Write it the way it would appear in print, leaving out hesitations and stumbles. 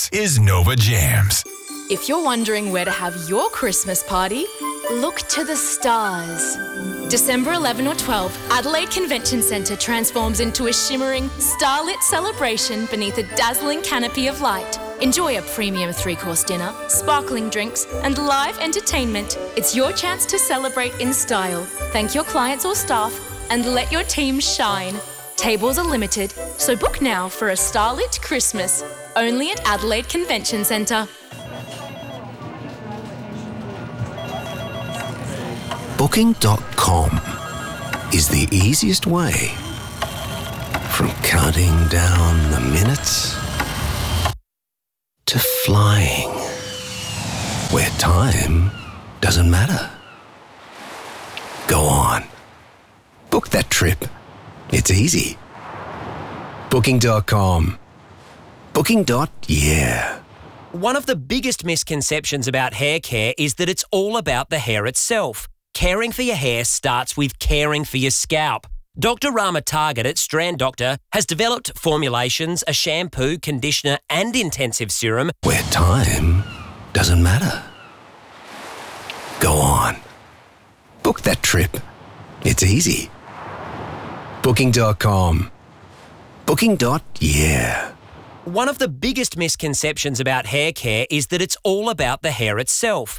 This is Nova Jams. If you're wondering where to have your Christmas party, look to the stars. December 11 or 12, Adelaide Convention Centre transforms into a shimmering, starlit celebration beneath a dazzling canopy of light. Enjoy a premium 3-course dinner, sparkling drinks, and live entertainment. It's your chance to celebrate in style, thank your clients or staff, and let your team shine. Tables are limited, so book now for a starlit Christmas. Only at Adelaide Convention Centre. Booking.com is the easiest way from counting down the minutes to flying where time doesn't matter. Go on. Book that trip. It's easy. Booking.com. Booking.yeah. One of the biggest misconceptions about hair care is that it's all about the hair itself. Caring for your hair starts with caring for your scalp. Dr. Rama Target at Strand Doctor has developed formulations, a shampoo, conditioner and intensive serum where time doesn't matter. Go on. Book that trip. It's easy. Booking.com. Booking.yeah. One of the biggest misconceptions about hair care is that it's all about the hair itself.